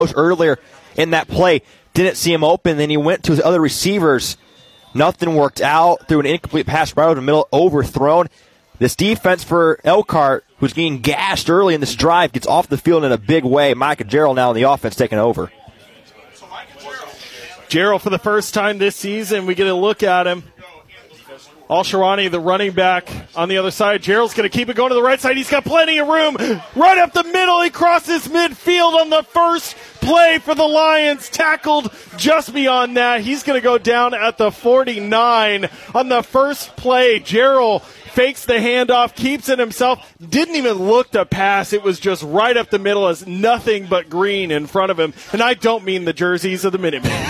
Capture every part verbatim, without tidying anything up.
earlier in that play. Didn't see him open. Then he went to his other receivers. Nothing worked out. Threw an incomplete pass right over the middle, overthrown. This defense for Elkhart, who's getting gashed early in this drive, gets off the field in a big way. Micah Gerald now in the offense taking over. Gerald for the first time this season. We get a look at him. Al-Sharani, the running back, on the other side. Gerald's going to keep it going to the right side. He's got plenty of room. Right up the middle. He crosses midfield on the first play for the Lions. Tackled just beyond that. He's going to go down at the forty-nine. On the first play, Gerald fakes the handoff, keeps it himself. Didn't even look to pass. It was just right up the middle as nothing but green in front of him. And I don't mean the jerseys of the Minutemen.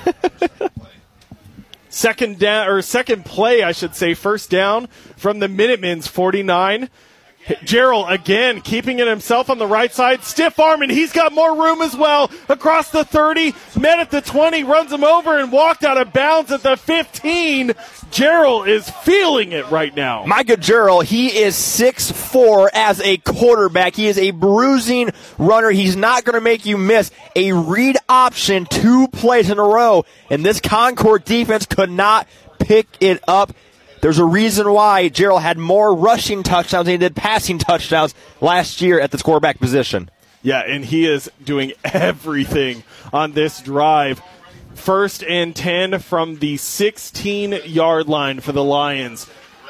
Second down, or second play, I should say, first down from the Minutemen's forty-nine. Gerald again keeping it himself on the right side. Stiff arm, and he's got more room as well. Across the thirty, met at the twenty, runs him over and walked out of bounds at the fifteen. Gerald is feeling it right now. Micah Gerald, he is six foot four as a quarterback. He is a bruising runner. He's not going to make you miss a read option two plays in a row, and this Concord defense could not pick it up. There's a reason why Gerald had more rushing touchdowns than he did passing touchdowns last year at this quarterback position. Yeah, and he is doing everything on this drive. First and ten from the sixteen-yard line for the Lions.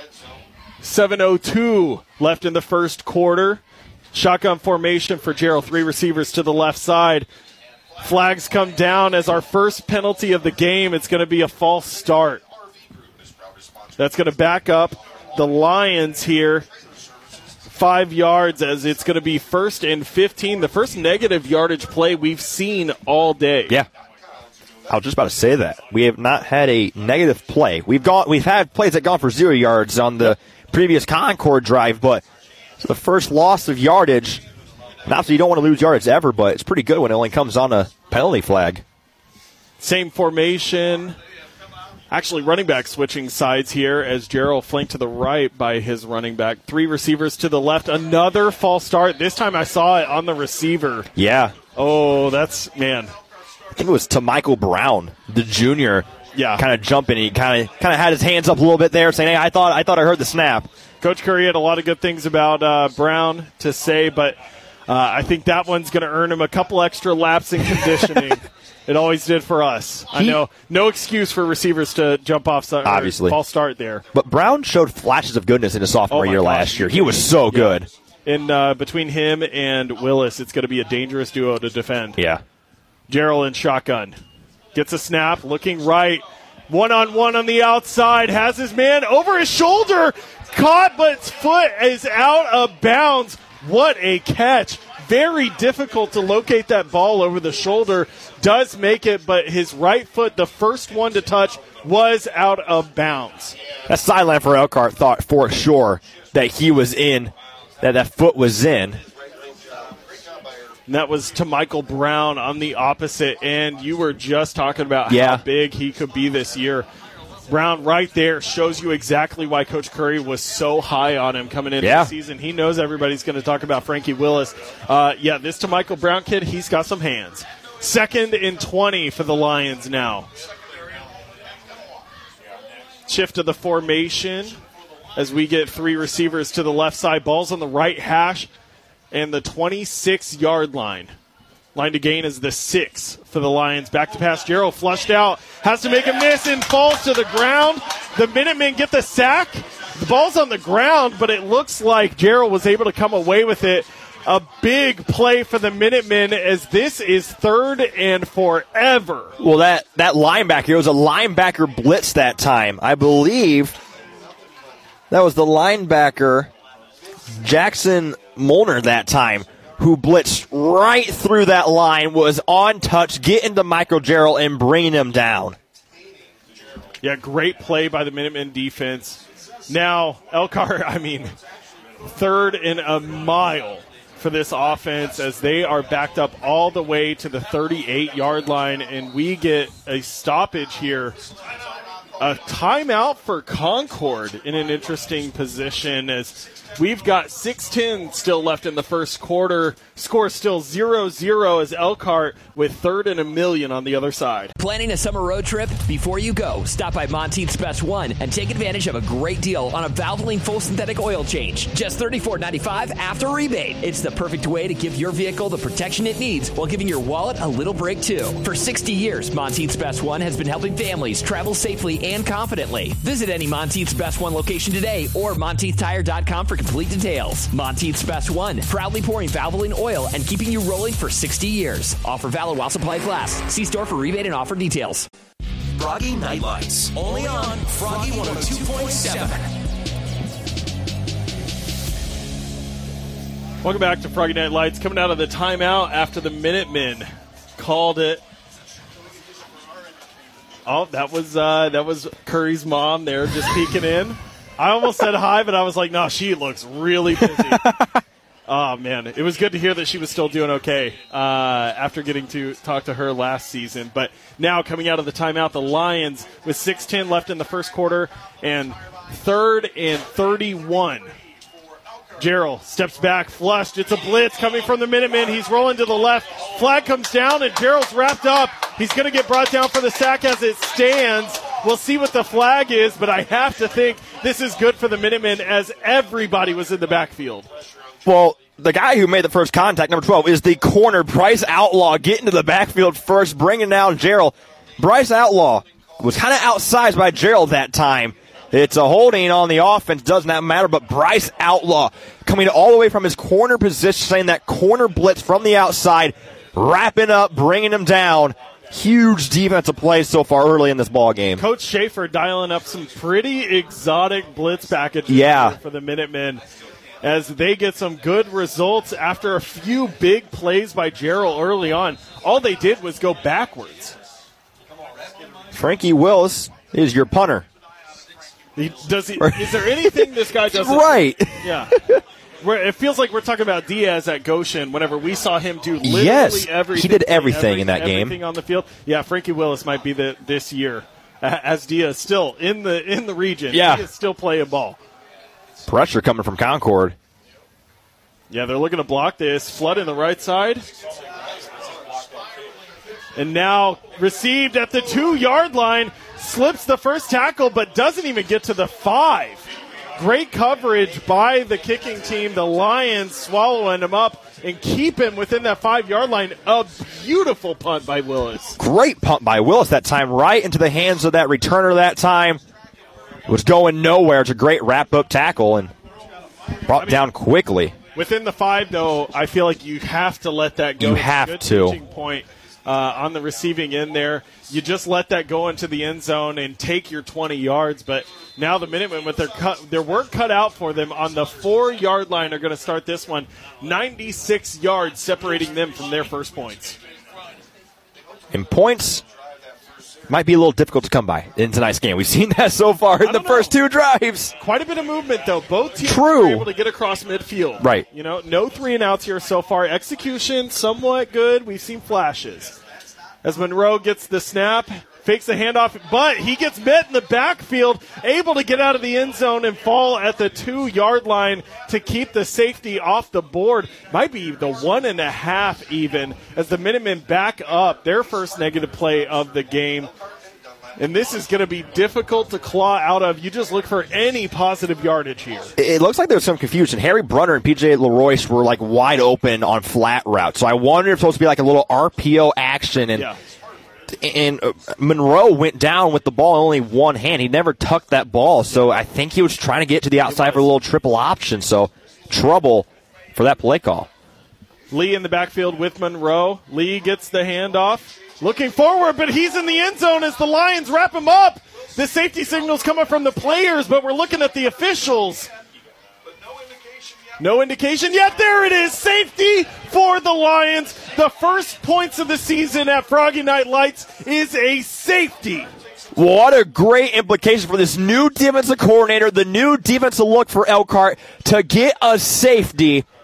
seven oh two left in the first quarter. Shotgun formation for Gerald. Three receivers to the left side. Flags come down as our first penalty of the game. It's going to be a false start. That's going to back up the Lions here five yards as it's going to be first and fifteen. The first negative yardage play we've seen all day. Yeah. I was just about to say that. We have not had a negative play. We've gone, we've had plays that gone for zero yards on the previous Concord drive, but it's the first loss of yardage. Not that you don't want to lose yards ever, but it's pretty good when it only comes on a penalty flag. Same formation. Actually, running back switching sides here as Gerald flanked to the right by his running back. Three receivers to the left. Another false start. This time I saw it on the receiver. Yeah. Oh, that's, man. I think it was to Michael Brown, the junior. Yeah. Kind of jumping. He kind of kind of had his hands up a little bit there, saying, hey, I thought I thought I heard the snap. Coach Curry had a lot of good things about uh, Brown to say, but uh, I think that one's going to earn him a couple extra laps in conditioning. It always did for us. He, I know. No excuse for receivers to jump off some obviously false start there. But Brown showed flashes of goodness in his sophomore oh year gosh. last year. He was so yeah. good. And uh, between him and Willis, it's going to be a dangerous duo to defend. Yeah. Gerald in shotgun. Gets a snap, looking right. One-on-one on the outside. Has his man over his shoulder. Caught, but his foot is out of bounds. What a catch. Very difficult to locate that ball over the shoulder. Does make it, but his right foot, the first one to touch, was out of bounds. That sideline for Elkhart thought for sure that he was in, that that foot was in. And that was to Michael Brown on the opposite end. You were just talking about yeah. how big he could be this year. Brown right there shows you exactly why Coach Curry was so high on him coming into yeah. the season. He knows everybody's going to talk about Frankie Willis. Uh, yeah, this to Michael Brown kid, he's got some hands. Second and twenty for the Lions now. Shift to the formation as we get three receivers to the left side. Ball's on the right hash and the twenty-six-yard line. Line to gain is the six for the Lions. Back to pass. Gerald flushed out. Has to make a miss and falls to the ground. The Minutemen get the sack. The ball's on the ground, but it looks like Gerald was able to come away with it. A big play for the Minutemen as this is third and forever. Well, that, that linebacker, it was a linebacker blitz that time. I believe that was the linebacker, Jackson Molnar, that time, who blitzed right through that line, was on touch, getting to Michael Gerald and bringing him down. Yeah, great play by the Minutemen defense. Now, Elkhart, I mean, third and a mile for this offense as they are backed up all the way to the thirty-eight-yard line, and we get a stoppage here a timeout for Concord in an interesting position as we've got six ten still left in the first quarter. Score still zero zero as Elkhart with third and a million on the other side. Planning a summer road trip? Before you go, stop by Monteith's Best One and take advantage of a great deal on a Valvoline full synthetic oil change. Just thirty-four ninety-five after rebate. It's the perfect way to give your vehicle the protection it needs while giving your wallet a little break too. For sixty years, Monteith's Best One has been helping families travel safely and confidently. Visit any Monteith's Best One location today or Monteith Tire dot com for complete details. Monteith's Best One, proudly pouring Valvoline oil and keeping you rolling for sixty years. Offer valid while supplies last. See store for rebate and offer details. Froggy Night Lights, only on Froggy one oh two point seven. Welcome back to Froggy Night Lights. Coming out of the timeout after the Minutemen called it. Oh, that was uh, that was Curry's mom there just peeking in. I almost said hi, but I was like, no, she looks really busy. Oh, man. It was good to hear that she was still doing okay uh, after getting to talk to her last season. But now coming out of the timeout, the Lions with six ten left in the first quarter and third and thirty-one. Gerald steps back, flushed. It's a blitz coming from the Minutemen. He's rolling to the left. Flag comes down, and Gerald's wrapped up. He's going to get brought down for the sack as it stands. We'll see what the flag is, but I have to think this is good for the Minutemen as everybody was in the backfield. Well, the guy who made the first contact, number twelve, is the corner, Bryce Outlaw, getting to the backfield first, bringing down Gerald. Bryce Outlaw was kind of outsized by Gerald that time. It's a holding on the offense, does not matter, but Bryce Outlaw coming all the way from his corner position, saying that corner blitz from the outside, wrapping up, bringing him down. Huge defensive play so far early in this ball game. Coach Schaefer dialing up some pretty exotic blitz packages yeah. for the Minutemen as they get some good results after a few big plays by Gerald early on. All they did was go backwards. Frankie Willis is your punter. He, does he, is there anything this guy doesn't? Right. Yeah. We're, it feels like we're talking about Diaz at Goshen whenever we saw him do literally yes, everything. He did everything every, in that everything game. Everything on the field. Yeah, Frankie Willis might be the this year as Diaz still in the in the region. Yeah. He is still playing ball. Pressure coming from Concord. Yeah, they're looking to block this. Flood in the right side. And now received at the two-yard line. Slips the first tackle, but doesn't even get to the five. Great coverage by the kicking team. The Lions swallowing him up and keep him within that five-yard line. A beautiful punt by Willis. Great punt by Willis that time, right into the hands of that returner that time. It was going nowhere. It's a great wrap-up tackle and brought I mean, down quickly. Within the five, though, I feel like you have to let that go. You have Good to. Pitching point uh, on the receiving end there. You just let that go into the end zone and take your twenty yards. But now the Minutemen, with their cut, their work cut out for them on the four-yard line, are going to start this one. ninety-six yards separating them from their first points. And points might be a little difficult to come by in tonight's game. We've seen that so far in the know. first two drives. Quite a bit of movement, though. Both teams True. were able to get across midfield. Right. You know, no three and outs here so far. Execution somewhat good. We've seen flashes. As Monroe gets the snap, fakes the handoff, but he gets met in the backfield, able to get out of the end zone and fall at the two-yard line to keep the safety off the board. Might be the one and a half even, as the Minutemen back up their first negative play of the game. And this is going to be difficult to claw out of. You just look for any positive yardage here. It looks like there's some confusion. Harry Brunner and P J Leroyce were like wide open on flat routes. So I wonder if it's supposed to be like a little R P O action. And, yeah. and uh, Monroe went down with the ball in only one hand. He never tucked that ball. So I think he was trying to get to the outside for a little triple option. So trouble for that play call. Lee in the backfield with Monroe. Lee gets the handoff. Looking forward, but he's in the end zone as the Lions wrap him up. The safety signal's coming from the players, but we're looking at the officials. No indication yet. There it is. Safety for the Lions. The first points of the season at Froggy Night Lights is a safety. What a great implication for this new defensive coordinator, the new defensive look for Elkhart to get a safety.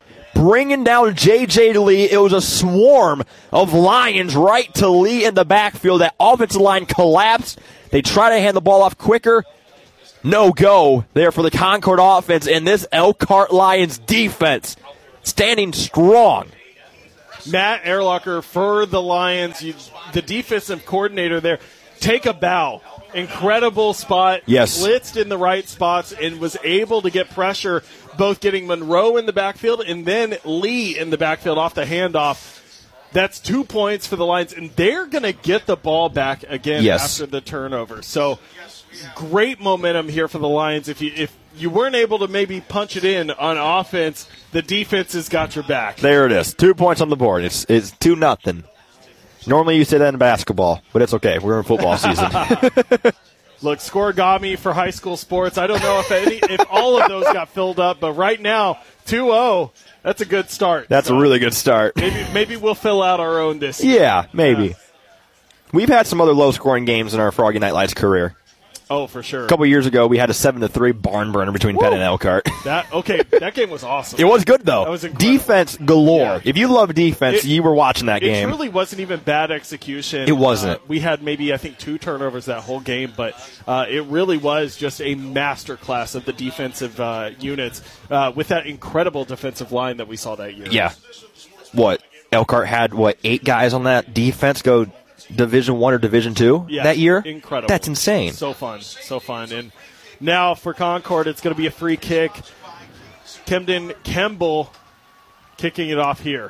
bringing down J J. Lee. It was a swarm of Lions right to Lee in the backfield. That offensive line collapsed. They try to hand the ball off quicker. No go there for the Concord offense, and this Elkhart Lions defense standing strong. Matt Erlacher for the Lions, you, the defensive coordinator there, take a bow. Incredible spot. Yes. Blitzed in the right spots and was able to get pressure, both getting Monroe in the backfield and then Lee in the backfield off the handoff. That's two points for the Lions, and they're going to get the ball back again yes. after the turnover. So great momentum here for the Lions. If you if you weren't able to maybe punch it in on offense, the defense has got your back. There it is. Two points on the board. It's it's two nothing. Normally you say that in basketball, but it's okay. We're in football season. Look, Scorigami for high school sports. I don't know if any if all of those got filled up, but right now, two oh, that's a good start. That's so a really good start. Maybe maybe we'll fill out our own this year. Yeah, maybe. Yeah. We've had some other low-scoring games in our Froggy Night Lights career. Oh, for sure. A couple years ago, we had a seven to three barn burner between Woo! Penn and Elkhart. That okay, that game was awesome. It was good, though. That was incredible. Defense galore. Yeah. If you love defense, it, you were watching that it game. It really wasn't even bad execution. It wasn't. Uh, we had maybe, I think, two turnovers that whole game, but uh, it really was just a masterclass of the defensive uh, units uh, with that incredible defensive line that we saw that year. Yeah. What? Elkhart had, what, eight guys on that defense go Division One or Division Two yeah, that year? Incredible. That's insane. So fun. So fun. And now for Concord, it's going to be a free kick. Camden Kemble kicking it off here.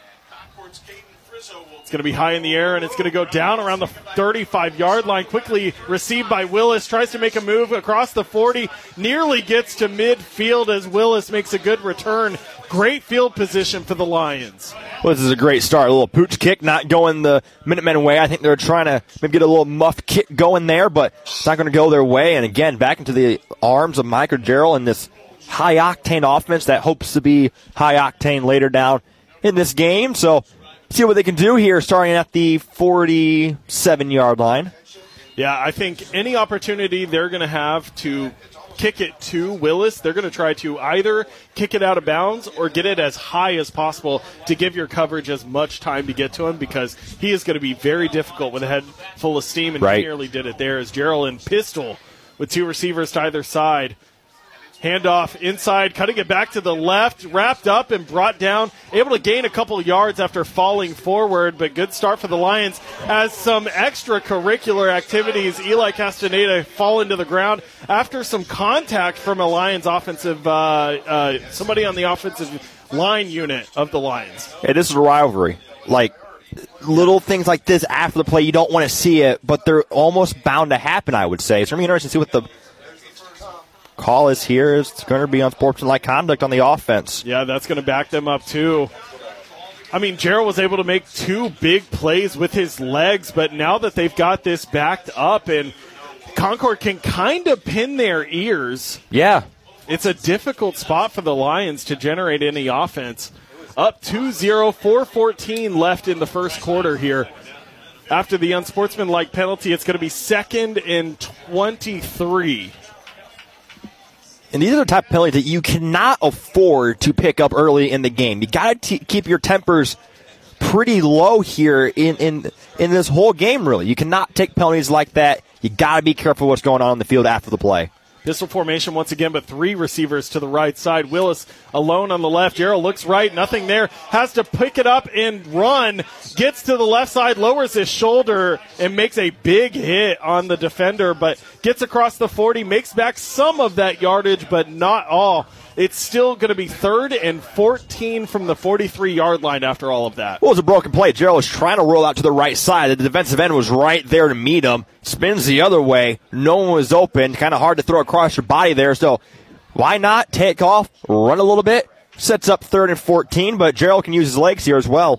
It's going to be high in the air, and it's going to go down around the thirty-five-yard line. Quickly received by Willis. Tries to make a move across the forty. Nearly gets to midfield as Willis makes a good return. Great field position for the Lions. Well, this is a great start. A little pooch kick, not going the Minutemen way. I think they're trying to maybe get a little muff kick going there, but it's not going to go their way. And again, back into the arms of Micah Gerald and this high-octane offense that hopes to be high-octane later down in this game. So see what they can do here starting at the forty-seven-yard line. Yeah, I think any opportunity they're going to have to kick it to Willis, they're going to try to either kick it out of bounds or get it as high as possible to give your coverage as much time to get to him, because he is going to be very difficult with a head full of steam, and right. he nearly did it there as Gerald and Pistol with two receivers to either side. Handoff inside, cutting it back to the left, wrapped up and brought down, able to gain a couple of yards after falling forward, but good start for the Lions as some extracurricular activities. Eli Castaneda fall into the ground after some contact from a Lions offensive, uh, uh, somebody on the offensive line unit of the Lions. Hey, this is a rivalry. Like, little things like this after the play, you don't want to see it, but they're almost bound to happen, I would say. It's going to be interesting to see what the call is here. It's going to be unsportsmanlike conduct on the offense. Yeah, that's going to back them up, too. I mean, Gerald was able to make two big plays with his legs, but now that they've got this backed up and Concord can kind of pin their ears. Yeah. It's a difficult spot for the Lions to generate any offense. Up two zero, four fourteen left in the first quarter here. After the unsportsmanlike penalty, it's going to be second and twenty-three. And these are the type of penalties that you cannot afford to pick up early in the game. You got to keep your tempers pretty low here in, in in this whole game, really. You cannot take penalties like that. You got to be careful what's going on in the field after the play. Pistol formation once again, but three receivers to the right side. Willis alone on the left. Gerald looks right, nothing there. Has to pick it up and run. Gets to the left side, lowers his shoulder, and makes a big hit on the defender, but gets across the forty, makes back some of that yardage, but not all. It's still going to be third and fourteen from the forty-three-yard line after all of that. Well, it was a broken play. Gerald was trying to roll out to the right side. The defensive end was right there to meet him. Spins the other way. No one was open. Kind of hard to throw across your body there. So why not take off, run a little bit? Sets up third and fourteen, but Gerald can use his legs here as well.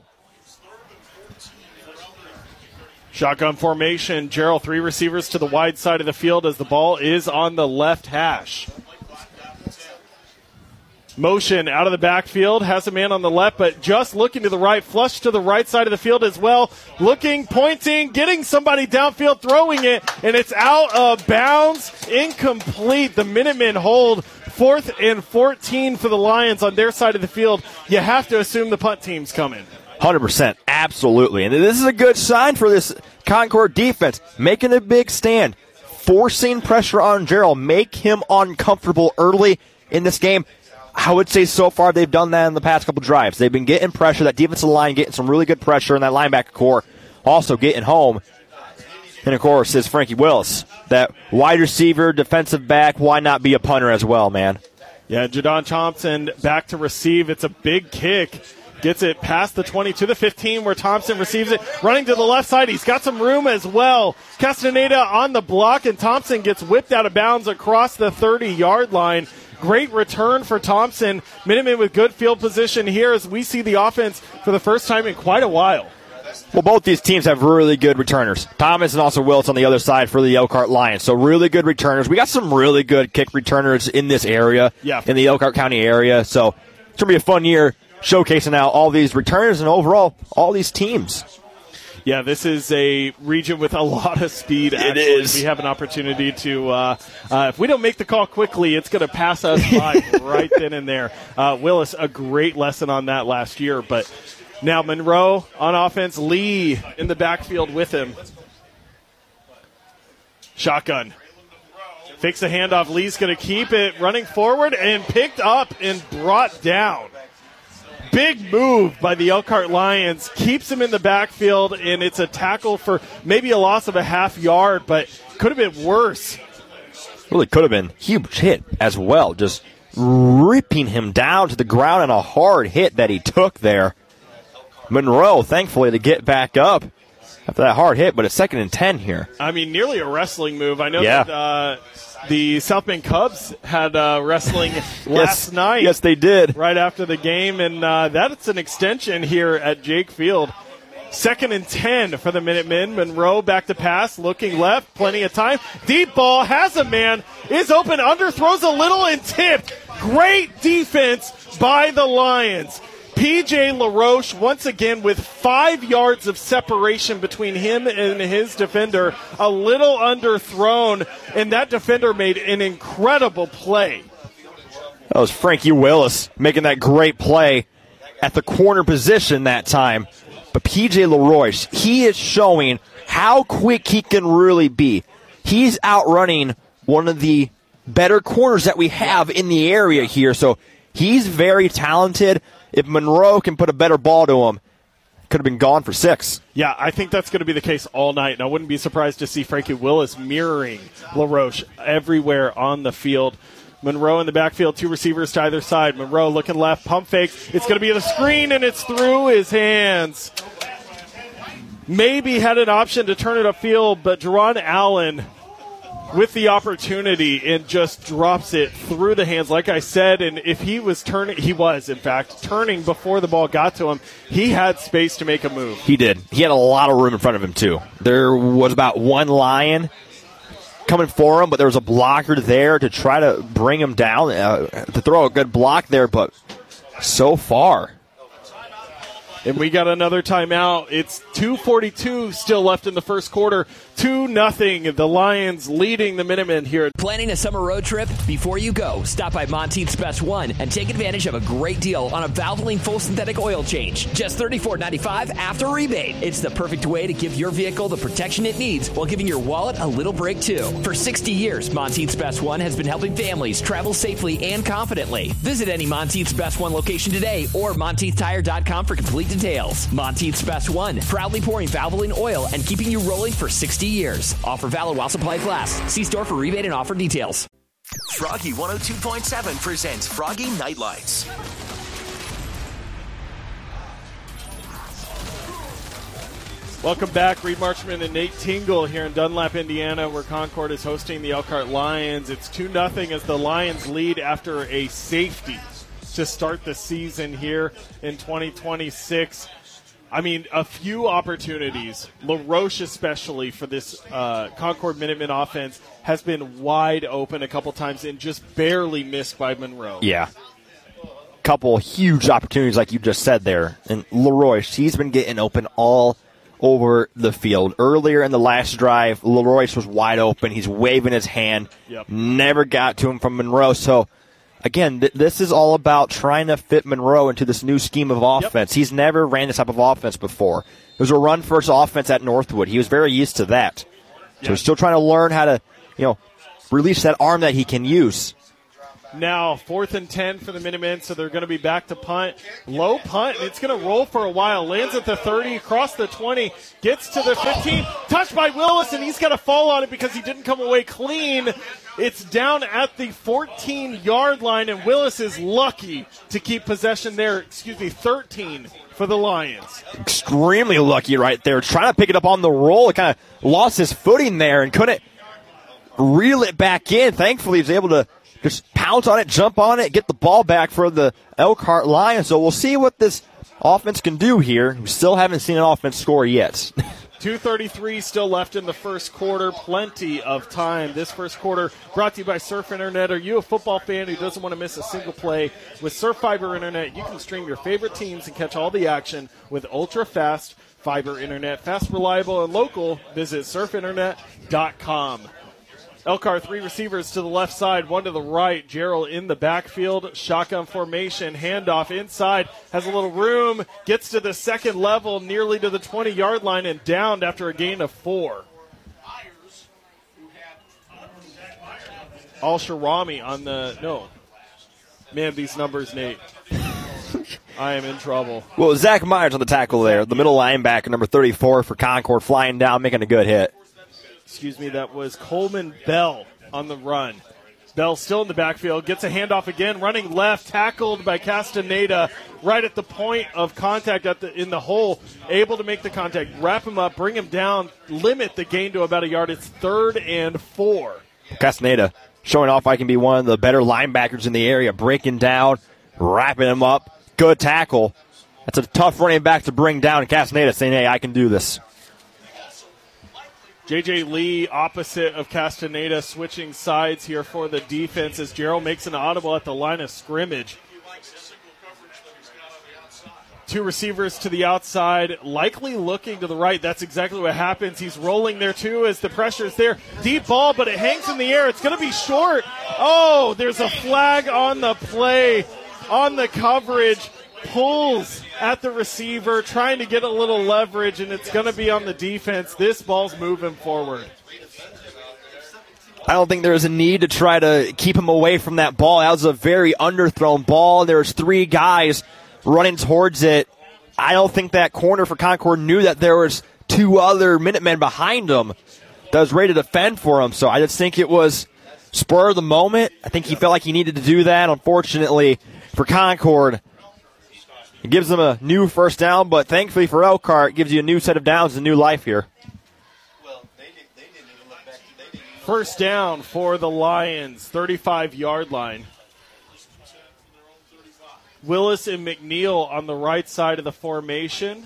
Shotgun formation. Gerald, three receivers to the wide side of the field as the ball is on the left hash. Motion out of the backfield, has a man on the left, but just looking to the right, flush to the right side of the field as well. Looking, pointing, getting somebody downfield, throwing it, and it's out of bounds. Incomplete. The Minutemen hold Fourth and fourteen for the Lions on their side of the field. You have to assume the punt team's coming. one hundred percent. Absolutely. And this is a good sign for this Concord defense. Making a big stand. Forcing pressure on Gerald. Make him uncomfortable early in this game. I would say so far they've done that in the past couple drives. They've been getting pressure. That defensive line getting some really good pressure in that linebacker core. Also getting home. And, of course, is Frankie Willis. That wide receiver, defensive back, why not be a punter as well, man? Yeah, Jadon Thompson back to receive. It's a big kick. Gets it past the twenty to the fifteen where Thompson receives it. Running to the left side. He's got some room as well. Castaneda on the block, and Thompson gets whipped out of bounds across the thirty-yard line. Great return for Thompson. Minutemen with good field position here as we see the offense for the first time in quite a while. Well, both these teams have really good returners. Thomas and also Willis on the other side for the Elkhart Lions. So really good returners. We got some really good kick returners in this area, yeah. in the Elkhart County area. So it's going to be a fun year showcasing out all these returners and overall all these teams. Yeah, this is a region with a lot of speed. Actually. It is. We have an opportunity to, uh, uh, if we don't make the call quickly, it's going to pass us by right then and there. Uh, Willis, a great lesson on that last year. But now Monroe on offense, Lee in the backfield with him. Shotgun. Fakes the handoff. Lee's going to keep it running forward and picked up and brought down. Big move by the Elkhart Lions. Keeps him in the backfield, and it's a tackle for maybe a loss of a half yard, but could have been worse. Really could have been. Huge hit as well. Just ripping him down to the ground and a hard hit that he took there. Monroe, thankfully, to get back up after that hard hit, but it's second and ten here. I mean, nearly a wrestling move. I know yeah. that uh, the South Bend Cubs had uh, wrestling last yes. night. Yes, they did. Right after the game, and uh, that's an extension here at Jake Field. Second and ten for the Minutemen. Monroe back to pass, looking left, plenty of time. Deep ball, has a man, is open, underthrows a little and tipped. Great defense by the Lions. P J LaRoche, once again, with five yards of separation between him and his defender. A little underthrown, and that defender made an incredible play. That was Frankie Willis making that great play at the corner position that time. But P J LaRoche, he is showing how quick he can really be. He's outrunning one of the better corners that we have in the area here. So he's very talented. If Monroe can put a better ball to him, could have been gone for six. Yeah, I think that's going to be the case all night, and I wouldn't be surprised to see Frankie Willis mirroring LaRoche everywhere on the field. Monroe in the backfield, two receivers to either side. Monroe looking left, pump fakes. It's going to be the screen, and it's through his hands. Maybe had an option to turn it upfield, but Jerron Allen with the opportunity and just drops it through the hands. Like I said, and if he was turning, he was, in fact, turning before the ball got to him, he had space to make a move. He did. He had a lot of room in front of him, too. There was about one Lion coming for him, but there was a blocker there to try to bring him down, uh, to throw a good block there, but so far. And we got another timeout. It's two forty-two still left in the first quarter. two nothing. The Lions leading the Minutemen here. Planning a summer road trip? Before you go, stop by Monteith's Best One and take advantage of a great deal on a Valvoline full synthetic oil change. Just thirty-four ninety-five after rebate. It's the perfect way to give your vehicle the protection it needs while giving your wallet a little break too. For sixty years, Monteith's Best One has been helping families travel safely and confidently. Visit any Monteith's Best One location today or Monteith Tire dot com for complete details. Monteith's Best One, proudly pouring Valvoline oil and keeping you rolling for sixty years. Offer valid while supplies last. See store for rebate and offer details. Froggy one oh two point seven presents Froggy Night Lights. Welcome back. Reed Marchman and Nate Tingle here in Dunlap, Indiana, where Concord is hosting the Elkhart Lions. It's two nothing as the Lions lead after a safety to start the season here in twenty twenty-six. I mean, a few opportunities, LaRoche especially for this uh, Concord Minutemen offense, has been wide open a couple times and just barely missed by Monroe. Yeah. Couple huge opportunities like you just said there. And LaRoche, he's been getting open all over the field. Earlier in the last drive, LaRoche was wide open. He's waving his hand. Yep. Never got to him from Monroe. So again, th- this is all about trying to fit Monroe into this new scheme of offense. Yep. He's never ran this type of offense before. It was a run-first offense at Northwood. He was very used to that. So yep. he's still trying to learn how to, you know, release that arm that he can use. Now, fourth and ten for the Minutemen, so they're going to be back to punt. Low punt, and it's going to roll for a while. Lands at the thirty, across the twenty, gets to the fifteen. Touched by Willis, and he's got to fall on it because he didn't come away clean. It's down at the fourteen-yard line, and Willis is lucky to keep possession there. Excuse me, thirteen for the Lions. Extremely lucky right there. Trying to pick it up on the roll. It kind of lost his footing there and couldn't reel it back in. Thankfully, he was able to just pounce on it, jump on it, get the ball back for the Elkhart Lions. So we'll see what this offense can do here. We still haven't seen an offense score yet. two thirty-three still left in the first quarter. Plenty of time. This first quarter brought to you by Surf Internet. Are you a football fan who doesn't want to miss a single play? With Surf Fiber Internet, you can stream your favorite teams and catch all the action with ultra-fast fiber internet. Fast, reliable, and local. Visit surf internet dot com. Elkhart, three receivers to the left side, one to the right. Gerald in the backfield, shotgun formation, handoff inside, has a little room, gets to the second level, nearly to the twenty-yard line, and downed after a gain of four. Al-Sharami on the, no. Man, these numbers, Nate. I am in trouble. Well, Zach Myers on the tackle there, the middle linebacker, number thirty-four for Concord, flying down, making a good hit. Excuse me, that was Coleman Bell on the run. Bell still in the backfield, gets a handoff again, running left, tackled by Castaneda right at the point of contact at the in the hole, able to make the contact, wrap him up, bring him down, limit the gain to about a yard. It's third and four. Castaneda showing off I can be one of the better linebackers in the area, breaking down, wrapping him up. Good tackle. That's a tough running back to bring down. Castaneda saying, hey, I can do this. J J. Lee opposite of Castaneda, switching sides here for the defense as Gerald makes an audible at the line of scrimmage. Two receivers to the outside, likely looking to the right. That's exactly what happens. He's rolling there too as the pressure's there. Deep ball, but it hangs in the air. It's going to be short. Oh, there's a flag on the play, on the coverage. Pulls at the receiver, trying to get a little leverage, and it's going to be on the defense. This ball's moving forward. I don't think there's a need to try to keep him away from that ball. That was a very underthrown ball. There's three guys running towards it. I don't think that corner for Concord knew that there was two other Minutemen behind him that was ready to defend for him. So I just think it was spur of the moment. I think he felt like he needed to do that. Unfortunately for Concord, it gives them a new first down, but thankfully for Elkhart, it gives you a new set of downs and new life here. First down for the Lions, thirty-five-yard line. Willis and McNeil on the right side of the formation.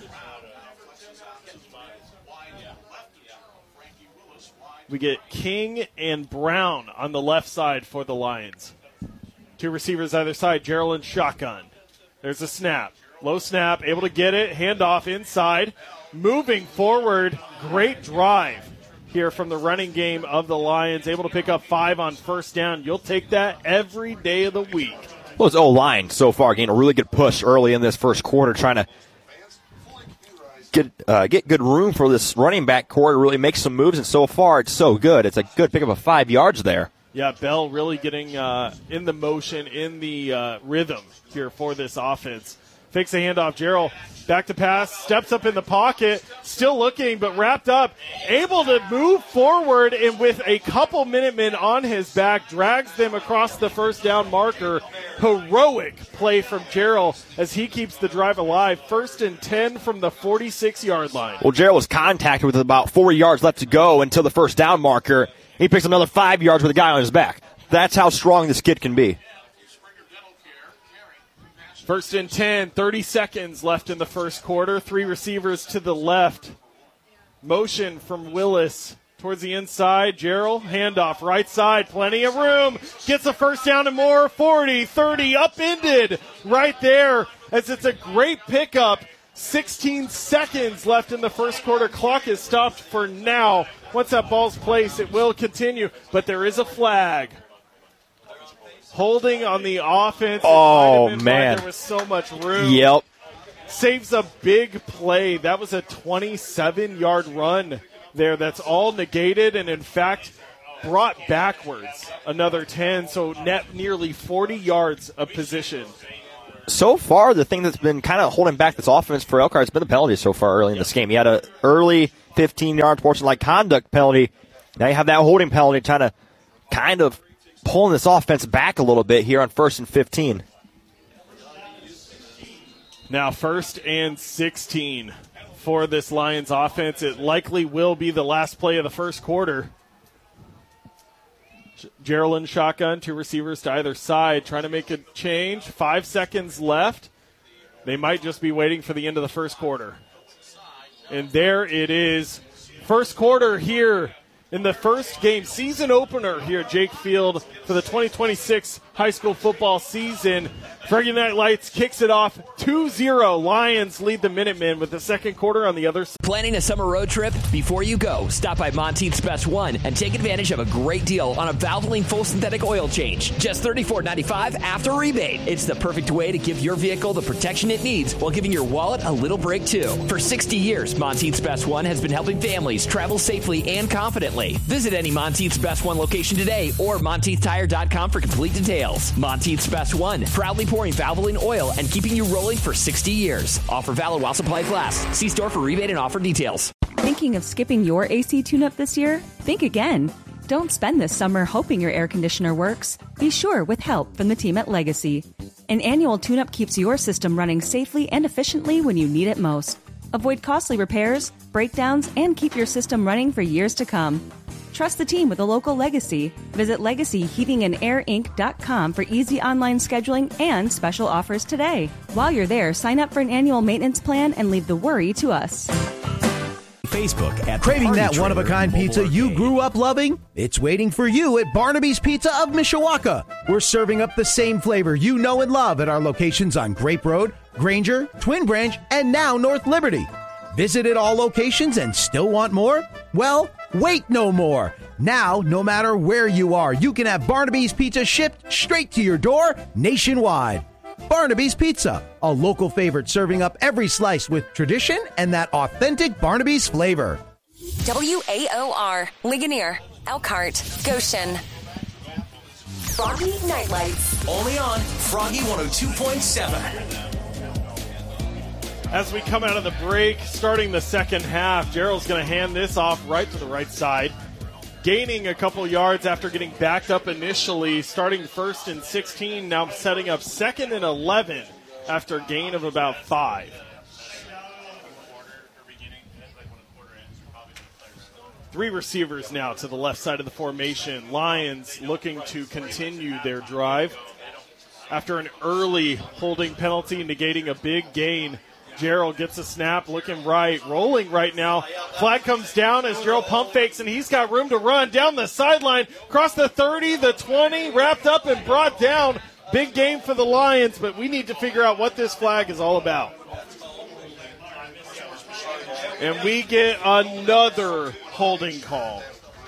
We get King and Brown on the left side for the Lions. Two receivers either side, Gerald and shotgun. There's a snap. Low snap, able to get it, handoff inside. Moving forward, great drive here from the running game of the Lions. Able to pick up five on first down. You'll take that every day of the week. Well, his O-line so far getting a really good push early in this first quarter, trying to get uh, get good room for this running back core to really make some moves, and so far it's so good. It's a good pickup of five yards there. Yeah, Bell really getting uh, in the motion, in the uh, rhythm here for this offense. Fakes a handoff. Gerald back to pass, steps up in the pocket, still looking, but wrapped up, able to move forward, and with a couple Minutemen on his back, drags them across the first down marker. Heroic play from Gerald as he keeps the drive alive. First and ten from the forty-six-yard line. Well, Gerald was contacted with about four yards left to go until the first down marker. He picks another five yards with a guy on his back. That's how strong this kid can be. First and ten, thirty seconds left in the first quarter. Three receivers to the left. Motion from Willis towards the inside. Gerald, handoff, right side, plenty of room. Gets a first down and more. forty, thirty, upended right there as it's a great pickup. sixteen seconds left in the first quarter. Clock is stopped for now. Once that ball's placed, it will continue, but there is a flag. holding on the offense. Oh, man. man. There was so much room. Yep. Saves a big play. That was a twenty-seven-yard run there. That's all negated and, in fact, brought backwards another ten, so net nearly forty yards of position. So far, the thing that's been kind of holding back this offense for Elkhart has been the penalties so far early in this game. He had an early fifteen-yard sportsmanlike conduct penalty. Now you have that holding penalty trying to kind of pulling this offense back a little bit here on first and fifteen. Now first and sixteen for this Lions offense. It likely will be the last play of the first quarter. Geraldine shotgun, two receivers to either side, trying to make a change. Five seconds left. They might just be waiting for the end of the first quarter. And there it is. First quarter here in the first game, season opener here at Jake Field for the twenty twenty-six high school football season. Friday Night Lights kicks it off two zero. Lions lead the Minutemen with the second quarter on the other side. Planning a summer road trip? Before you go, stop by Monteith's Best One and take advantage of a great deal on a Valvoline full synthetic oil change. Just thirty-four ninety-five after rebate. It's the perfect way to give your vehicle the protection it needs while giving your wallet a little break too. For sixty years, Monteith's Best One has been helping families travel safely and confidently. Visit any Monteith's Best One location today or Monteith Tire dot com for complete details. Monteith's Best One, proudly pouring Valvoline oil and keeping you rolling for sixty years. Offer valid while supplies last. See store for rebate and offer details. Thinking of skipping your A C tune-up this year? Think again. Don't spend this summer hoping your air conditioner works. Be sure with help from the team at Legacy. An annual tune-up keeps your system running safely and efficiently when you need it most. Avoid costly repairs, breakdowns, and keep your system running for years to come. Trust the team with a local Legacy. Visit legacy heating and air inc dot com for easy online scheduling and special offers today. While you're there, sign up for an annual maintenance plan and leave the worry to us. Facebook at Craving that one-of-a-kind pizza you grew up loving? It's waiting for you at Barnaby's Pizza of Mishawaka. We're serving up the same flavor you know and love at our locations on Grape Road, Granger, Twin Branch, and now North Liberty. Visited all locations and still want more? Well, wait no more. Now, no matter where you are, you can have Barnaby's Pizza shipped straight to your door nationwide. Barnaby's Pizza, a local favorite serving up every slice with tradition and that authentic Barnaby's flavor. W A O R, Ligonier, Elkhart, Goshen. Froggy Night Lights. Only on Froggy one oh two point seven. As we come out of the break, starting the second half, Gerald's going to hand this off right to the right side. Gaining a couple yards after getting backed up initially, starting first and sixteen, now setting up second and eleven after a gain of about five. Three receivers now to the left side of the formation. Lions looking to continue their drive. After an early holding penalty, negating a big gain, Gerald gets a snap, looking right, rolling right now. Flag comes down as Gerald pump fakes, and he's got room to run down the sideline, across the thirty, the twenty, wrapped up and brought down. Big game for the Lions, but we need to figure out what this flag is all about. And we get another holding call.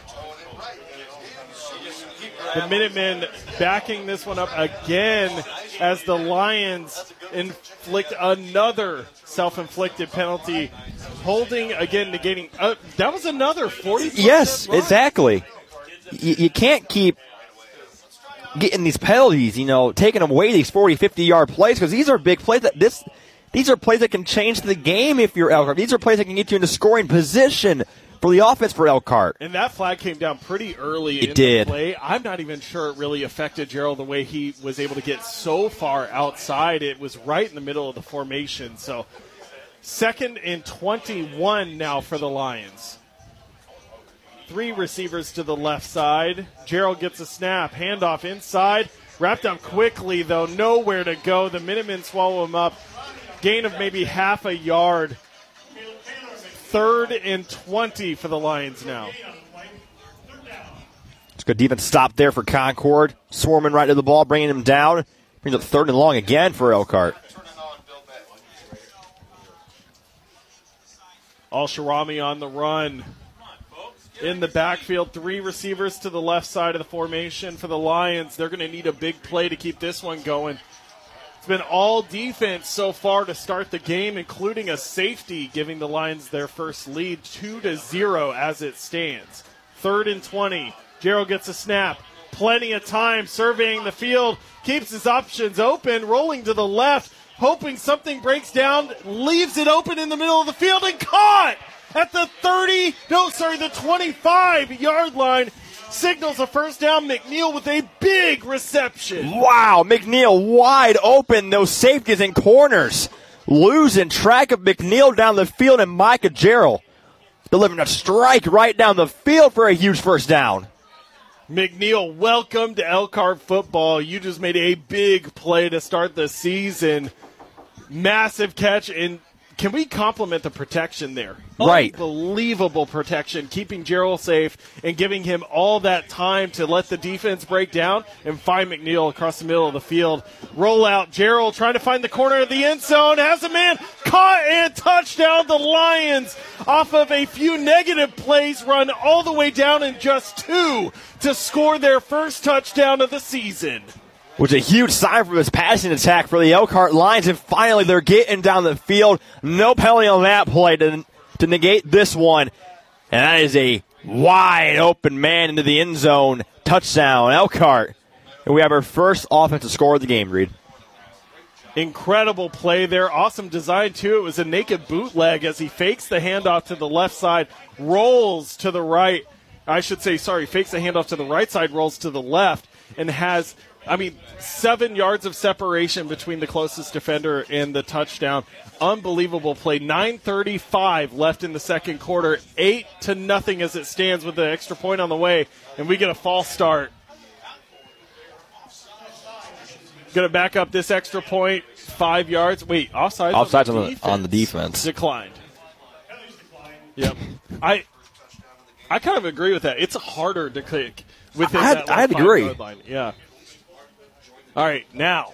The Minutemen backing this one up again as the Lions inflict another self-inflicted penalty. Holding, again, negating. Uh, that was another forty percent Yes, run. exactly. You, you can't keep getting these penalties, you know, taking away these forty, fifty-yard plays, because these are big plays. That this, These are plays that can change the game if you're Elkhart. These are plays that can get you into scoring position for the offense for Elkhart. And that flag came down pretty early it in did. the play. I'm not even sure it really affected Gerald the way he was able to get so far outside. It was right in the middle of the formation. So second and twenty-one now for the Lions. Three receivers to the left side. Gerald gets a snap. Handoff inside. Wrapped up quickly, though. Nowhere to go. The Minutemen swallow him up. Gain of maybe half a yard. Third and twenty for the Lions now. It's good defense stop there for Concord. Swarming right to the ball, bringing him down. Brings up third and long again for Elkhart. Al-Sharami on the run. in the backfield. Three receivers to the left side of the formation for the Lions. They're going to need a big play to keep this one going. It's been all defense so far to start the game, including a safety, giving the Lions their first lead, two to zero as it stands. Third and twenty. Gerald gets a snap. Plenty of time surveying the field. Keeps his options open, rolling to the left, hoping something breaks down, leaves it open in the middle of the field, and caught at the thirty, no, sorry, the twenty-five-yard line. Signals a first down. McNeil with a big reception. Wow, McNeil wide open. Those safeties and corners losing track of McNeil down the field, and Micah Gerald delivering a strike right down the field for a huge first down. McNeil, welcome to Elkhart football. You just made a big play to start the season. Massive catch, and can we compliment the protection there? Right. Unbelievable protection, keeping Gerald safe and giving him all that time to let the defense break down and find McNeil across the middle of the field. Roll out, Gerald trying to find the corner of the end zone, has a man caught, and touchdown the Lions off of a few negative plays, run all the way down in just two to score their first touchdown of the season. Which is a huge sign from his passing attack for the Elkhart Lions, and finally they're getting down the field. No penalty on that play to, to negate this one. And that is a wide open man into the end zone. Touchdown, Elkhart. And we have our first offensive score of the game, Reed. Incredible play there. Awesome design, too. It was a naked bootleg as he fakes the handoff to the left side, rolls to the right. I should say, sorry, fakes the handoff to the right side, rolls to the left, and has, I mean, seven yards of separation between the closest defender and the touchdown. Unbelievable play. nine thirty-five left in the second quarter. Eight to nothing as it stands with the extra point on the way, and we get a false start. Going to back up this extra point, five yards. Wait, offsides? Offsides on, on, the, on the defense. Declined. Yep. I I kind of agree with that. It's harder to kick within I'd, that I'd agree. line. Yeah. All right, now.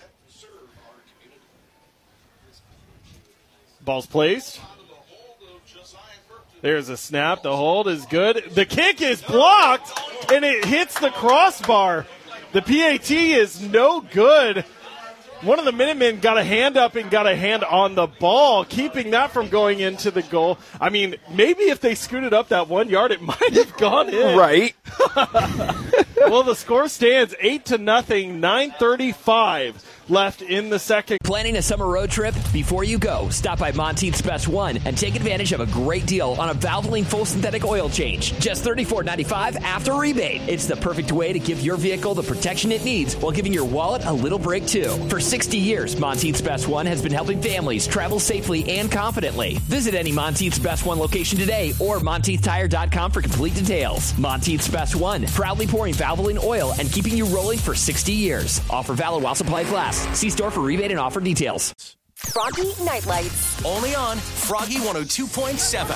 Ball's placed. There's a snap. The hold is good. The kick is blocked, and it hits the crossbar. The P A T is no good. One of the Minutemen got a hand up and got a hand on the ball, keeping that from going into the goal. I mean, maybe if they scooted up that one yard, it might have gone in. Right. Well, the score stands eight to nothing, nine thirty-five left in the second. Planning a summer road trip? Before you go, stop by Monteith's Best One and take advantage of a great deal on a Valvoline full synthetic oil change. Just thirty-four ninety-five after rebate. It's the perfect way to give your vehicle the protection it needs while giving your wallet a little break, too. For sixty years, Monteith's Best One has been helping families travel safely and confidently. Visit any Monteith's Best One location today or Monteith Tire dot com for complete details. Monteith's Best One, proudly pouring Valvoline oil and keeping you rolling for sixty years. Offer valid while supplies last. See store for rebate and offer details. Froggy Night Lights. Only on Froggy one oh two point seven.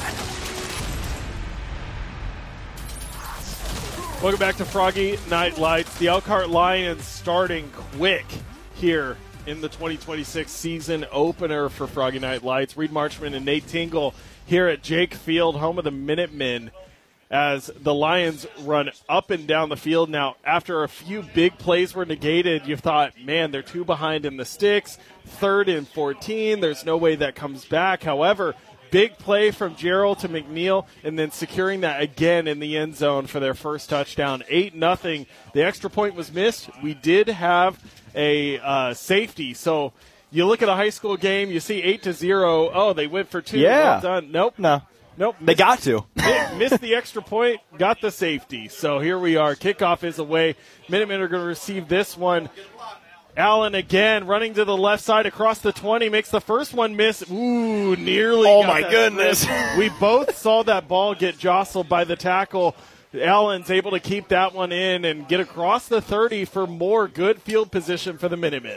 Welcome back to Froggy Night Lights. The Elkhart Lions starting quick here in the twenty twenty-six season opener for Froggy Night Lights. Reed Marchman and Nate Tingle here at Jake Field, home of the Minutemen, as the Lions run up and down the field. Now, after a few big plays were negated, you thought, man, they're two behind in the sticks, third and fourteen. There's no way that comes back. However, big play from Gerald to McNeil, and then securing that again in the end zone for their first touchdown. eight nothing. The extra point was missed. We did have a uh, safety. So you look at a high school game, you see eight to zero. Oh, they went for two. Yeah. Well done. Nope. No. Nope. They got to. Missed the extra point, got the safety. So here we are. Kickoff is away. Minutemen are going to receive this one. Allen again running to the left side across the twenty, makes the first one miss. Ooh, nearly. Oh, got my that goodness. slip. We both saw that ball get jostled by the tackle. Allen's able to keep that one in and get across the thirty for more good field position for the Minutemen.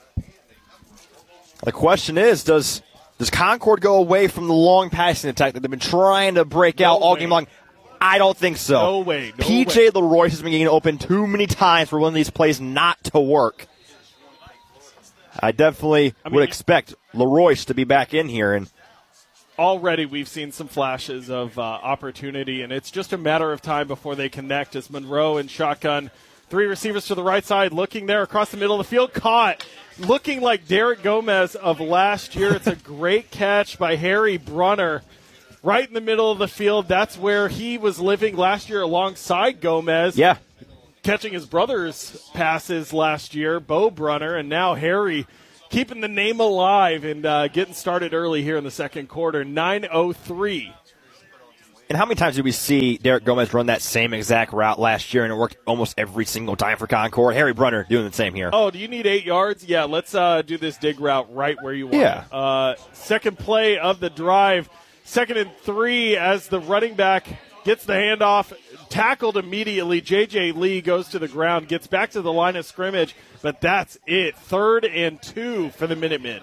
The question is, does does Concord go away from the long passing attack that they've been trying to break No out all way. game long? I don't think so. No way. No P J way. LaRoyce has been getting open too many times for one of these plays not to work. I definitely I mean, would expect LaRoyce to be back in here. And already we've seen some flashes of uh, opportunity, and it's just a matter of time before they connect as Monroe in shotgun. Three receivers to the right side, looking there across the middle of the field, caught, looking like Derek Gomez of last year. It's a great catch by Harry Brunner right in the middle of the field. That's where he was living last year alongside Gomez. Yeah. Catching his brother's passes last year, Bo Brunner, and now Harry keeping the name alive and uh, getting started early here in the second quarter, nine oh three. And how many times did we see Derek Gomez run that same exact route last year, and it worked almost every single time for Concord? Harry Brunner doing the same here. Oh, do you need eight yards? Yeah, let's uh, do this dig route right where you want Yeah. it. Uh, second play of the drive, second and three as the running back gets the handoff, tackled immediately. J J Lee goes to the ground, gets back to the line of scrimmage, but that's it. Third and two for the Minutemen.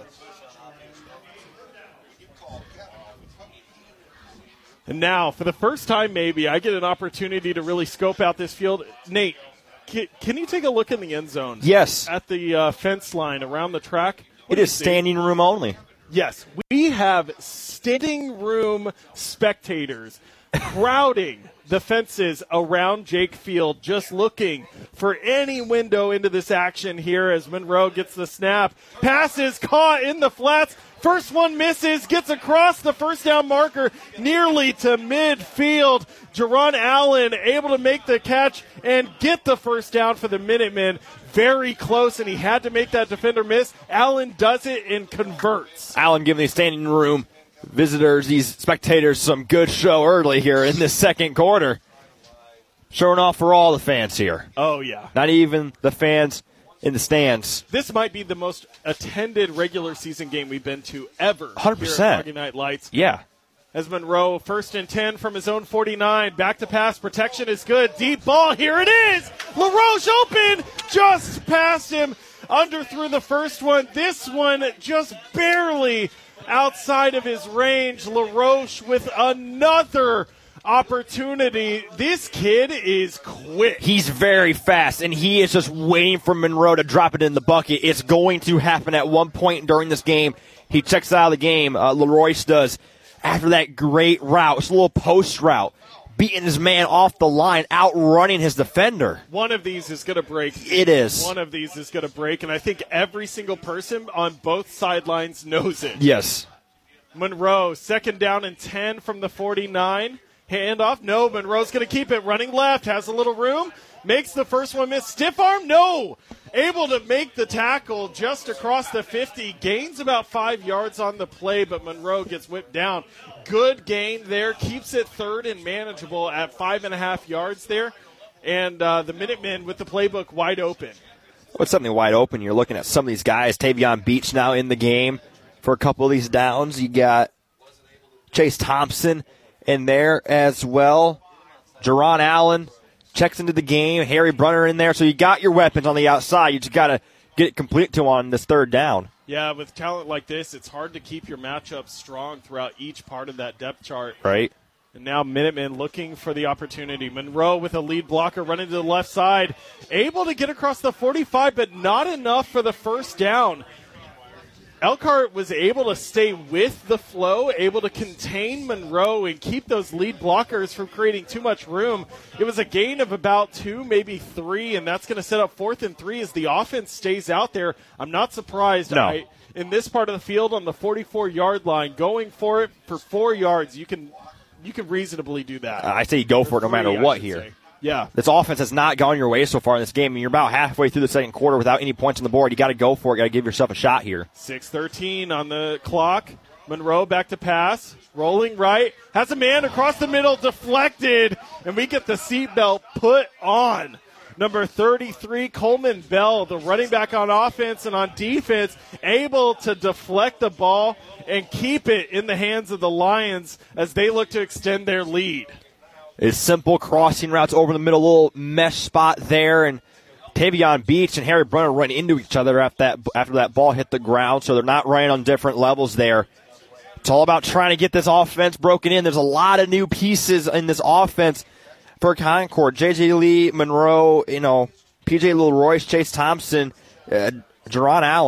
And now, for the first time maybe, I get an opportunity to really scope out this field. Nate, can, can you take a look in the end zone? Yes. At the uh, fence line around the track? What It do you is see? standing room only. Yes, we have standing room spectators crowding the fences around Jake Field, just looking for any window into this action here as Monroe gets the snap. Passes caught in the flats. First one misses, gets across the first down marker nearly to midfield. Jerron Allen able to make the catch and get the first down for the Minutemen. Very close, and he had to make that defender miss. Allen does it and converts. Allen giving the standing room visitors, these spectators, some good show early here in this second quarter. Showing off for all the fans here. Oh, yeah. Not even the fans in the stands. This might be the most attended regular season game we've been to ever. one hundred percent. Here at Froggy Night Lights. Yeah. As Monroe, first and ten from his own forty-nine. Back to pass. Protection is good. Deep ball. Here it is. LaRoche open. Just past him. Under through the first one. This one just barely outside of his range. LaRoche with another opportunity. This kid is quick. He's very fast, and he is just waiting for Monroe to drop it in the bucket. It's going to happen at one point during this game. He checks out of the game. Uh, LaRoche does. After that great route, it's a little post route, beating his man off the line, outrunning his defender. One of these is going to break. It is. One of these is going to break, and I think every single person on both sidelines knows it. Yes. Monroe, second down and ten from the forty-nine. Handoff. No, Monroe's going to keep it. Running left, has a little room. Makes the first one miss. Stiff arm? No. Able to make the tackle just across the fifty. Gains about five yards on the play, but Monroe gets whipped down. Good gain there. Keeps it third and manageable at five and a half yards there. And uh, the Minutemen with the playbook wide open. What's something wide open? You're looking at some of these guys. Tavion Beach now in the game for a couple of these downs. You got Chase Thompson in there as well. Jerron Allen checks into the game. Harry Brunner in there. So you got your weapons on the outside. You just got to get it complete to on this third down. Yeah, with talent like this, it's hard to keep your matchups strong throughout each part of that depth chart. Right. And now Minutemen looking for the opportunity. Monroe with a lead blocker running to the left side. Able to get across the forty-five, but not enough for the first down. Elkhart was able to stay with the flow, able to contain Monroe and keep those lead blockers from creating too much room. It was a gain of about two, maybe three, and that's going to set up fourth and three as the offense stays out there. I'm not surprised. No. I, in this part of the field on the forty-four-yard line, going for it for four yards, you can you can reasonably do that. Uh, I say you go for it no Or matter three, I what should here. say. Yeah. This offense has not gone your way so far in this game, and you're about halfway through the second quarter without any points on the board. You got to go for it. You got to give yourself a shot here. six thirteen on the clock. Monroe back to pass. Rolling right. Has a man across the middle, deflected, and we get the seatbelt put on. Number thirty-three, Coleman Bell, the running back on offense and on defense, able to deflect the ball and keep it in the hands of the Lions as they look to extend their lead. It's simple crossing routes over the middle, little mesh spot there, and Tavion Beach and Harry Brunner run into each other after that, after that ball hit the ground, so they're not running on different levels there. It's all about trying to get this offense broken in. There's a lot of new pieces in this offense for Concord. J J Lee, Monroe, you know, P J LaRoche, Chase Thompson, uh, Jerron Allen.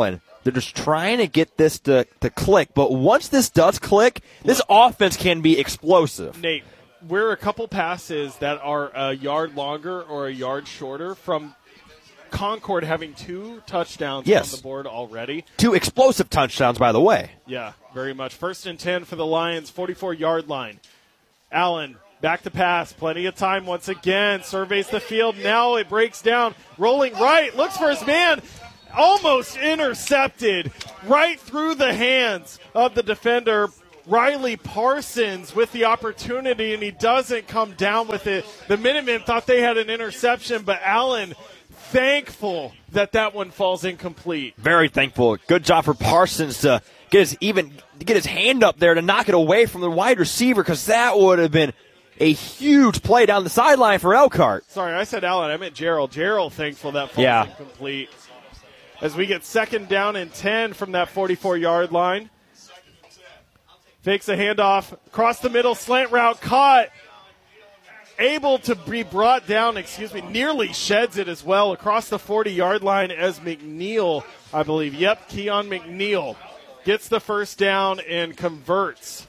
They're just trying to get this to, to click. But once this does click, this offense can be explosive. Nate, we're a couple passes that are a yard longer or a yard shorter from Concord having two touchdowns yes. on the board already. Two explosive touchdowns, by the way. Yeah, very much. First and ten for the Lions, forty-four-yard line. Allen, back to pass. Plenty of time once again. Surveys the field. Now it breaks down. Rolling right. Looks for his man. Almost intercepted right through the hands of the defender, Riley Parsons, with the opportunity, and he doesn't come down with it. The Minutemen thought they had an interception, but Allen thankful that that one falls incomplete. Very thankful. Good job for Parsons to get his even get his hand up there to knock it away from the wide receiver, because that would have been a huge play down the sideline for Elkhart. Sorry, I said Allen. I meant Gerald. Gerald thankful that falls yeah. incomplete. As we get second down and ten from that forty-four-yard line. Fakes a handoff. Across the middle, slant route, caught. Able to be brought down, excuse me, nearly sheds it as well across the forty-yard line as McNeil, I believe. Yep, Keon McNeil gets the first down and converts.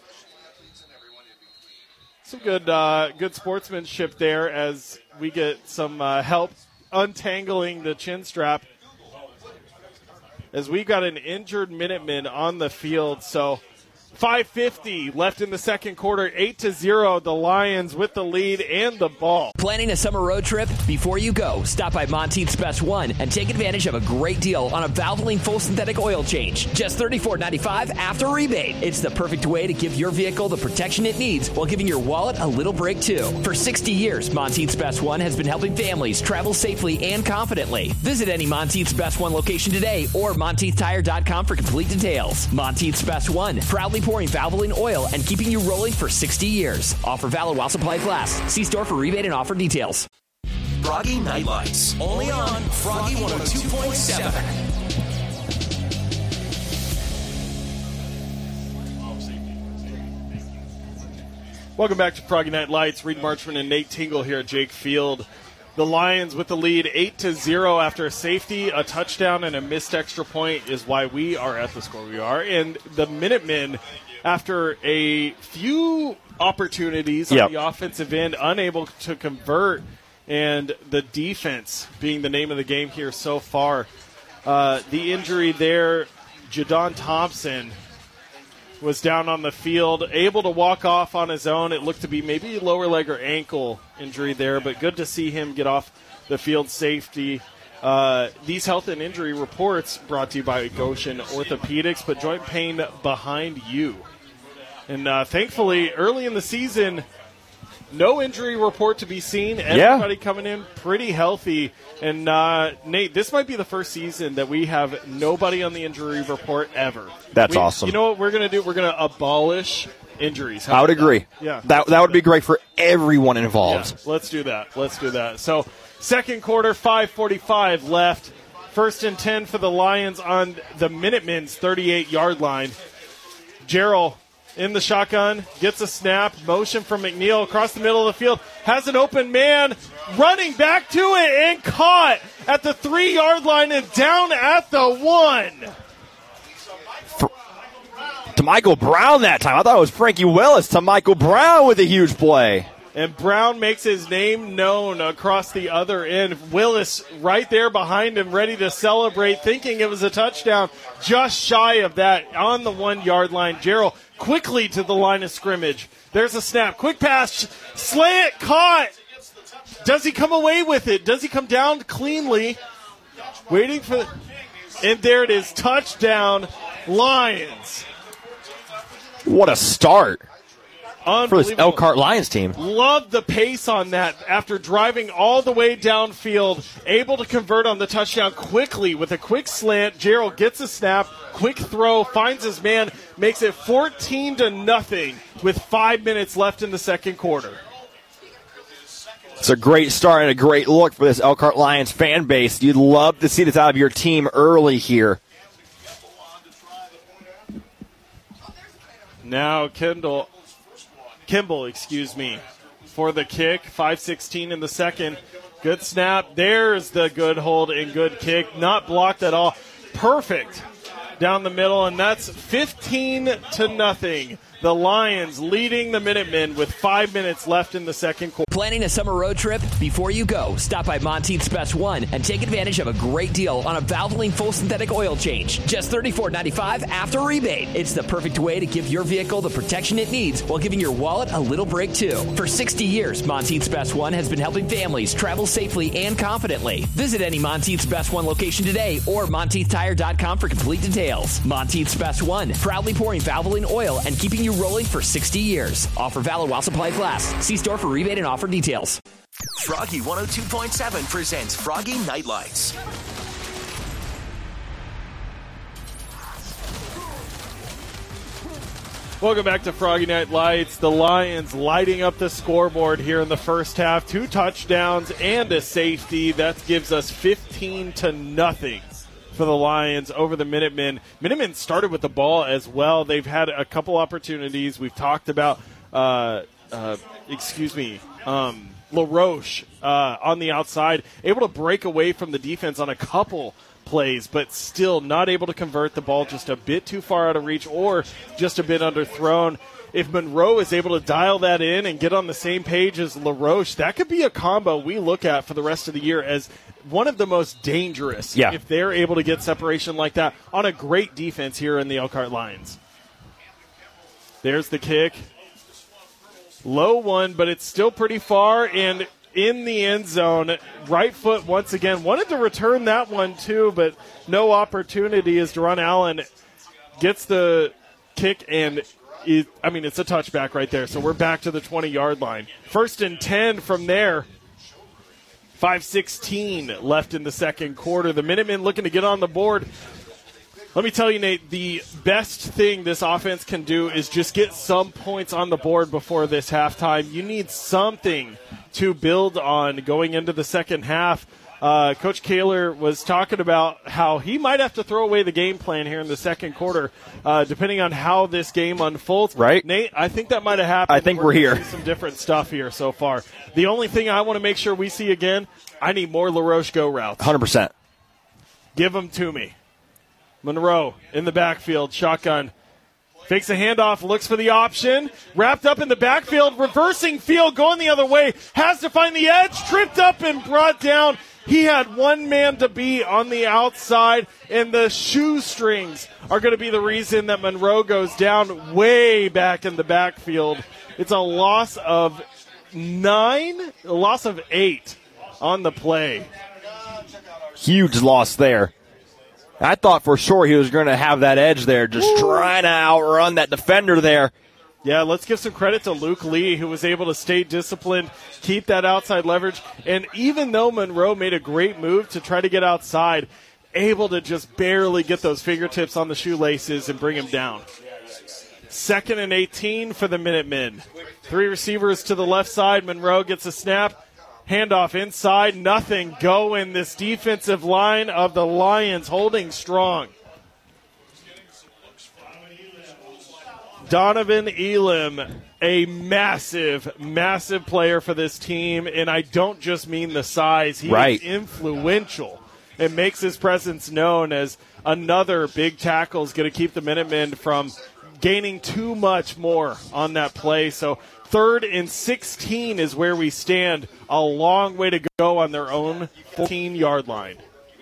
Some good uh, good sportsmanship there as we get some uh, help untangling the chin strap. As we've got an injured Minuteman on the field, so five fifty left in the second quarter, eight to zero, the Lions with the lead and the ball. Planning a summer road trip? Before you go, stop by Monteith's Best One and take advantage of a great deal on a Valvoline full synthetic oil change. Just thirty-four ninety-five after rebate. It's the perfect way to give your vehicle the protection it needs while giving your wallet a little break too. For sixty years, Monteith's Best One has been helping families travel safely and confidently. Visit any Monteith's Best One location today or Monteith Tire dot com for complete details. Monteith's Best One, proudly pouring Valvoline oil and keeping you rolling for sixty years. Offer valid while supplies last. See store for rebate and offer details. Froggy Night Lights, only on Froggy one oh two point seven. Welcome back to Froggy Night Lights. Reed Marchman and Nate Tingle here at Jake Field. The Lions with the lead eight to zero after a safety, a touchdown, and a missed extra point is why we are at the score we are. And the Minutemen, after a few opportunities yep. on the offensive end, unable to convert, and the defense being the name of the game here so far. Uh, the injury there, Jadon Thompson was down on the field, able to walk off on his own. It looked to be maybe lower leg or ankle injury there, but good to see him get off the field safety. Uh, these health and injury reports brought to you by Goshen Orthopedics, but joint pain behind you. And uh, thankfully, early in the season, no injury report to be seen. Everybody yeah. coming in pretty healthy. And, uh, Nate, this might be the first season that we have nobody on the injury report ever. That's we, awesome. You know what we're going to do? We're going to abolish injuries. How I would agree. That? Yeah, that that would be great for everyone involved. Yeah, let's do that. Let's do that. So, second quarter, five forty-five left. First and ten for the Lions on the Minutemen's thirty-eight-yard line. Gerald in the shotgun, gets a snap, motion from McNeil across the middle of the field, has an open man, running back to it, and caught at the three-yard line and down at the one. For, to Michael Brown that time. I thought it was Frankie Willis. To Michael Brown with a huge play. And Brown makes his name known across the other end. Willis right there behind him, ready to celebrate, thinking it was a touchdown. Just shy of that on the one-yard line. Gerald quickly to the line of scrimmage. There's a snap. Quick pass. Slant caught. Does he come away with it? Does he come down cleanly? Waiting for the, and there it is. Touchdown, Lions. What a start for this Elkhart Lions team. Love the pace on that after driving all the way downfield, able to convert on the touchdown quickly with a quick slant. Gerald gets a snap, quick throw, finds his man, makes it fourteen to nothing with five minutes left in the second quarter. It's a great start and a great look for this Elkhart Lions fan base. You'd love to see this out of your team early here. Now Kendall, Kimball, excuse me, for the kick. five sixteen in the second. Good snap. There's the good hold and good kick. Not blocked at all. Perfect down the middle, and that's fifteen to nothing. The Lions leading the Minutemen with five minutes left in the second quarter. Planning a summer road trip? Before you go, stop by Monteith's Best One and take advantage of a great deal on a Valvoline full synthetic oil change. Just thirty-four ninety-five after rebate. It's the perfect way to give your vehicle the protection it needs while giving your wallet a little break too. For sixty years, Monteith's Best One has been helping families travel safely and confidently. Visit any Monteith's Best One location today or Monteith Tire dot com for complete details. Monteith's Best One, proudly pouring Valvoline oil and keeping you rolling for sixty years. Offer valid while supplies last. See store for rebate and offer details. Froggy one oh two point seven presents Froggy Night Lights. Welcome back to Froggy Night Lights. The Lions lighting up the scoreboard here in the first half. Two touchdowns and a safety. That gives us fifteen to nothing for the Lions over the Minutemen. Minutemen started with the ball as well. They've had a couple opportunities. We've talked about, uh, uh, excuse me, um, LaRoche uh, on the outside, able to break away from the defense on a couple plays, but still not able to convert the ball, just a bit too far out of reach or just a bit underthrown. If Monroe is able to dial that in and get on the same page as LaRoche, that could be a combo we look at for the rest of the year as one of the most dangerous. Yeah. If they're able to get separation like that on a great defense here in the Elkhart Lions. There's the kick. Low one, but it's still pretty far and in the end zone. Right foot once again. Wanted to return that one too, but no opportunity as Deron Allen gets the kick and it, I mean, it's a touchback right there. So we're back to the twenty-yard line. First and ten from there. five sixteen left in the second quarter. The Minutemen looking to get on the board. Let me tell you, Nate, the best thing this offense can do is just get some points on the board before this halftime. You need something to build on going into the second half. Uh, Coach Kaler was talking about how he might have to throw away the game plan here in the second quarter, uh, depending on how this game unfolds. Right. Nate, I think that might have happened. I think we're, we're here. See some different stuff here so far. The only thing I want to make sure we see again, I need more LaRoche go routes. one hundred percent. Give them to me. Monroe in the backfield, shotgun. Fakes a handoff, looks for the option. Wrapped up in the backfield, reversing field, going the other way. Has to find the edge, tripped up and brought down. He had one man to beat on the outside, and the shoestrings are going to be the reason that Monroe goes down way back in the backfield. It's a loss of nine, a loss of eight on the play. Huge loss there. I thought for sure he was going to have that edge there, just Ooh. trying to outrun that defender there. Yeah, let's give some credit to Luke Lee, who was able to stay disciplined, keep that outside leverage. And even though Monroe made a great move to try to get outside, able to just barely get those fingertips on the shoelaces and bring him down. Second and eighteen for the Minutemen. Three receivers to the left side. Monroe gets a snap. Handoff inside. Nothing going. This defensive line of the Lions holding strong. Donovan Elam, a massive, massive player for this team, and I don't just mean the size. He right. is influential and makes his presence known as another big tackle is going to keep the Minutemen from gaining too much more on that play. So third and sixteen is where we stand. A long way to go on their own fourteen-yard line.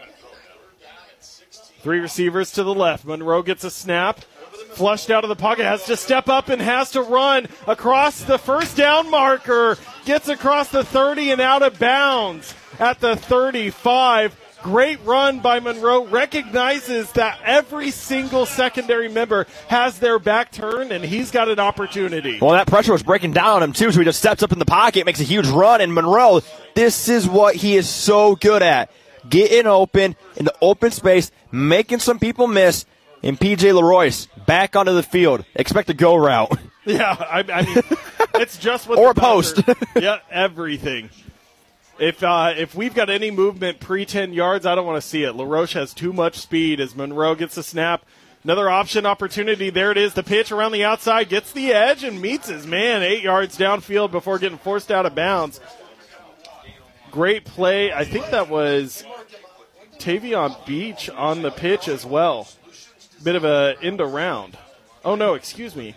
Three receivers to the left. Monroe gets a snap. Flushed out of the pocket, has to step up and has to run across the first down marker. Gets across the thirty and out of bounds at the thirty-five. Great run by Monroe. Recognizes that every single secondary member has their back turned, and he's got an opportunity. Well, that pressure was breaking down on him, too, so he just steps up in the pocket, makes a huge run. And Monroe, this is what he is so good at. Getting open in the open space, making some people miss. And P J LaRoyce back onto the field. Expect a go route. Yeah, I, I mean, it's just what or a post. Yeah, everything. If uh, if we've got any movement pre ten yards, I don't want to see it. LaRoche has too much speed as Monroe gets a snap. Another option opportunity. There it is. The pitch around the outside gets the edge and meets his man eight yards downfield before getting forced out of bounds. Great play. I think that was Tavion Beach on the pitch as well. bit of a end around. Oh, no, excuse me.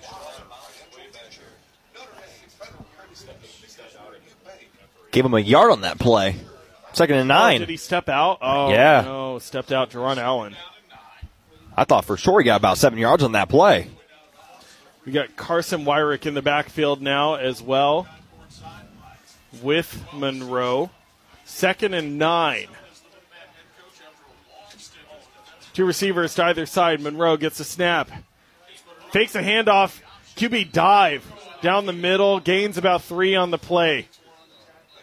Gave him a yard on that play. Second and nine. Oh, did he step out? Oh, yeah. no, stepped out Jerron Allen. I thought for sure he got about seven yards on that play. We got Carson Wyrick in the backfield now as well with Monroe. Second and nine. Two receivers to either side. Monroe gets a snap. Fakes a handoff. Q B dive down the middle. Gains about three on the play.